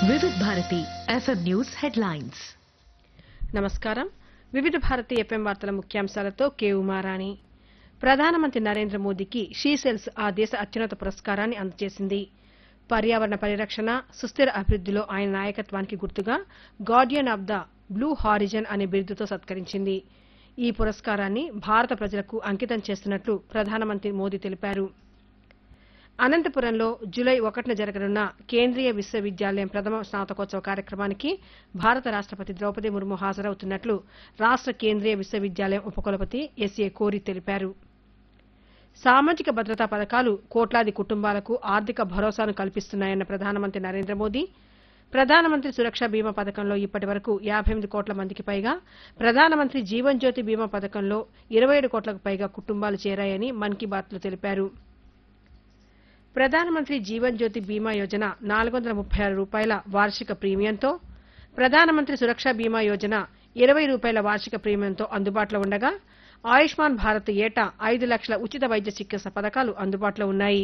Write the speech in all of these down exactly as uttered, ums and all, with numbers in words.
వివిధ Bharati FM news headlines. నమస్కారం. వివిధ భారతి ఎఫ్ఎం వార్తల ముఖ్యాంశాలతో కే ఉమారాణి. ప్రధానమంత్రి నరేంద్ర మోదీకి షీసెల్స్ ఆ దేశ అత్యున్నత పురస్కారాన్ని అందజేసింది. పర్యావరణ పరిరక్షణ, సుస్థిర అభివృద్దిలో ఆయన నాయకత్వానికి గుర్తుగా Guardian of the blue horizon అనే బిరుదుతో సత్కరించింది. ఈ పురస్కారాన్ని భారత ప్రజలకు అంకితం చేస్తున్నట్లు ప్రధానమంత్రి మోదీ తెలిపారు. అనంతపురంలో జూలై ఒకటిన జరగనున్న కేంద్రీయ విశ్వవిద్యాలయం ప్రథమ స్నాతకోత్సవ కార్యక్రమానికి భారత రాష్టపతి ద్రౌపది ముర్ము హాజరవుతున్నట్లు రాష్ట కేంద్రీయ విశ్వవిద్యాలయం ఉపకులపతి ఎస్ఏ కోరి తెలిపారు. సామాజిక భద్రతా పథకాలు కోట్లాది కుటుంబాలకు ఆర్థిక భరోసాను కల్పిస్తున్నాయన్న ప్రధానమంత్రి నరేంద్ర మోదీ, ప్రధానమంత్రి సురక్ష బీమా పథకంలో ఇప్పటి వరకు యాబై ఎనిమిది కోట్ల మందికి పైగా, ప్రధానమంత్రి జీవన్ జ్యోతి బీమా పథకంలో ఇరవై ఏడు కోట్లకు పైగా కుటుంబాలు చేరాయని మన్ కీ బాత్లో తెలిపారు. ప్రధానమంత్రి జీవన్ జ్యోతి బీమా యోజన నాలుగు వందల ముప్పై ఆరు రూపాయల వార్షిక ప్రీమియంతో, ప్రధానమంత్రి సురక్ష బీమా యోజన ఇరవై రూపాయల వార్షిక ప్రీమియంతో అందుబాటులో ఉండగా, ఆయుష్మాన్ భారత్ ఏటా ఐదు లక్షల ఉచిత వైద్య చికిత్స పథకాలు అందుబాటులో ఉన్నాయి.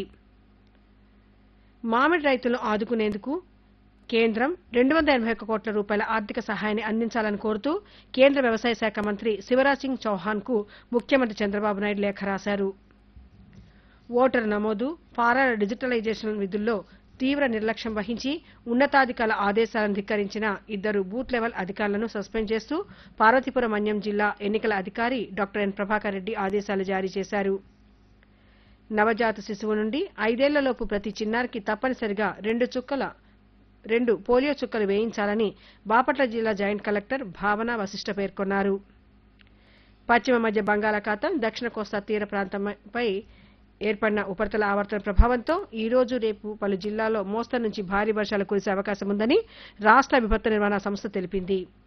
మామిడి రైతులను ఆదుకునేందుకు కేంద్రం రెండు వందల ఎనభై ఒక్క కోట్ల రూపాయల ఆర్థిక సహాయాన్ని అందించాలని కోరుతూ కేంద్ర వ్యవసాయ శాఖ మంత్రి శివరాజ్ సింగ్ చౌహాన్ కు ముఖ్యమంత్రి చంద్రబాబు నాయుడు లేఖ రాశారు. ఓటరు నమోదు, ఫారాల డిజిటలైజేషన్ విధుల్లో తీవ్ర నిర్లక్ష్యం వహించి ఉన్నతాధికారుల ఆదేశాలను ధిక్కరించిన ఇద్దరు బూత్ లెవెల్ అధికారులను సస్పెండ్ చేస్తూ పార్వతీపురం మన్యం జిల్లా ఎన్నికల అధికారి డాక్టర్ ఎన్ ప్రభాకర్ రెడ్డి ఆదేశాలు జారీ చేశారు. నవజాత శిశువు నుండి ఐదేళ్లలోపు ప్రతి చిన్నారికి తప్పనిసరిగా రెండు చుక్కల రెండు పోలియో చుక్కలు వేయించాలని బాపట్ల జిల్లా జాయింట్ కలెక్టర్ భావన వశిష్ఠ పేర్కొన్నారు. పశ్చిమ మధ్య బంగాళాఖాతం, దక్షిణ కోస్తా తీర ప్రాంతంపై ఏర్పడిన ఉపరితల ఆవర్తన ప్రభావంతో ఈ రోజు రేపు పలు జిల్లాల్లో మోస్తరు నుంచి భారీ వర్షాలు కురిసే అవకాశం ఉందని రాష్ట విపత్తు నిర్వహణ సంస్థ తెలిపింది.